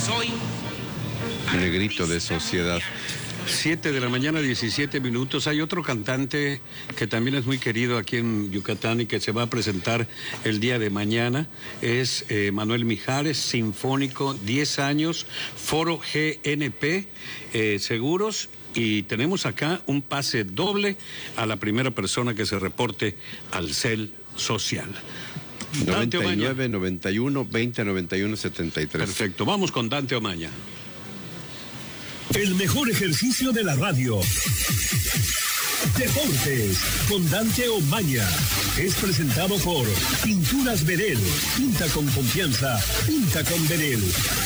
soy Negrito de Sociedad. 7 de la mañana, 17 minutos. Hay otro cantante que también es muy querido aquí en Yucatán y que se va a presentar el día de mañana. Es Manuel Mijares, sinfónico, 10 años, Foro GNP, seguros. Y tenemos acá un pase doble a la primera persona que se reporte al CEL social. 99, 91, 20, 91, 73. Perfecto, vamos con Dante Omaña. El mejor ejercicio de la radio. Deportes con Dante Omaña. Es presentado por Pinturas Verel. Pinta con confianza. Pinta con Verel.